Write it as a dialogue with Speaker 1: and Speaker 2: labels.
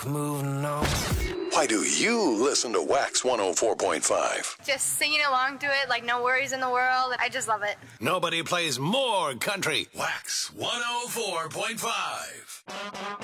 Speaker 1: Moving on.
Speaker 2: Why do you listen to Wax 104.5?
Speaker 3: Just singing along to it like no worries in the world. I just love it.
Speaker 1: Nobody plays more country. Wax 104.5.